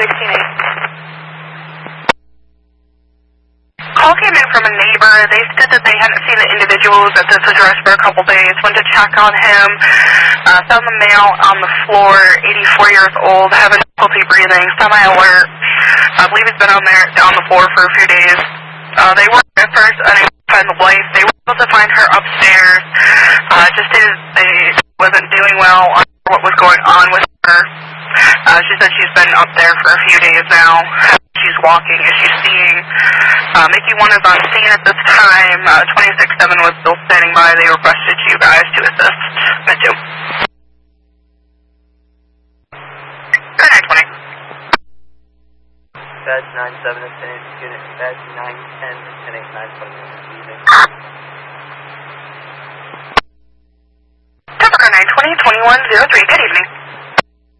Call came in from a neighbor. They said that they hadn't seen the individuals at this address for a couple days. Went to check on him. Found the male on the floor, 84 years old, having difficulty breathing, semi-alert. I believe he's been on the floor for a few days. They were at first unable to find the wife. They were able to find her upstairs. Just stated they wasn't doing well on what was going on with her. She said she's been up there for a few days now. She's walking. Is she seeing? Mickey 1 is on scene at this time. 26-7 was still standing by. They requested you guys to assist. Met 2. Good night, 20. Badge 9-7 is finished. Unit badge 9-10 is finished. 9-7 Typical 920-2103. Good evening.